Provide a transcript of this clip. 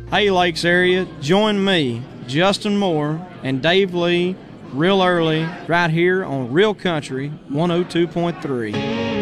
Hey, Lakes area, join me, Justin Moore, and Dave Lee real early right here on Real Country 102.3.